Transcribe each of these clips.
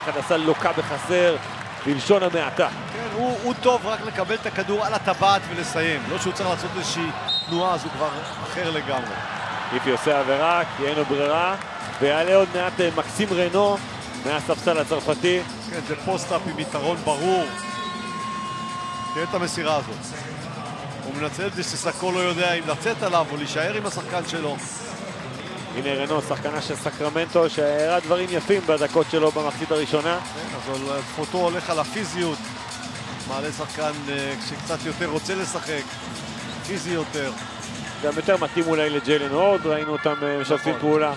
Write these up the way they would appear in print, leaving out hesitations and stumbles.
אחד עשה לוקה בחסר בלשון המעטה. כן, הוא טוב רק לקבל את הכדור על הטבעת ולסיים. לא שהוא צריך לעשות איזושהי תנועה, אז הוא כבר אחר לגמרי. איפי עושה עבירה, כי אין לו ברירה, ויעלה עוד מעט מקסים רנו מהספסל הצרפתי. כן, זה פוסט-אפ עם יתרון ברור. תראה את המסירה הזאת. הוא מנצל את זה שסקו לא יודע אם לצאת עליו או להישאר עם השחקן שלו. הנה רנו, שחקנה של סקרמנטו, שהראה דברים יפים בדקות שלו במחצית הראשונה. כן, אז פוטו הולך על הפיזיות. מעלה שחקן שקצת יותר רוצה לשחק. פיזי יותר. גם יותר מתאים אולי לג'יילן הורד, ראינו אותם משתפים פעולה.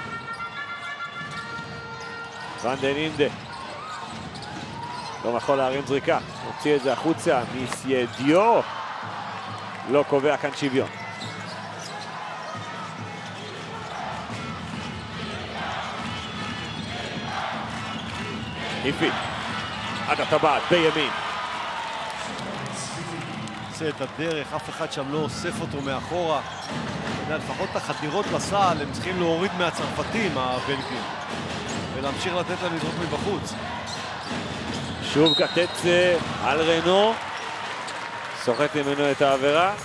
ון דן אינדה. לא יכול להרים זריקה. הוציא את זה החוצה. מיסיה דיו. לא קובע כאן שוויון. איפי. עד הטבעת בימין. עושה את הדרך, אף אחד שם לא אוסף אותו מאחורה. לפחות את החדירות לסל הם צריכים להוריד מהצרפתים הבלגים ולהמשיך לתת להם לזרוק מבחוץ. שוב קטץ על רנו, סוחט ממנו את העבירה.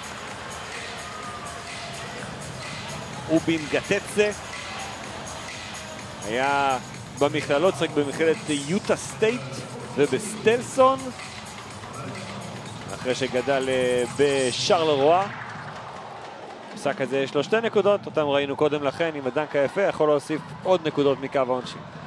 אובין גטצה היה במכללות, שחק במכללת יוטה סטייט ובסטלסון, אחרי שגדל בשרלרואה. המשחק הזה יש לו 2 נקודות, אותם ראינו קודם לכן, עם הדנק היפה יכול להוסיף עוד נקודות מקו העונשין.